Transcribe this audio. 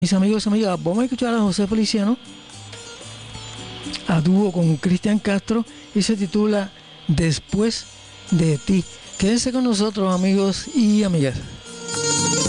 Mis amigos y amigas, vamos a escuchar a José Feliciano a dúo con Cristian Castro y se titula Después de ti. Quédense con nosotros, amigos y amigas.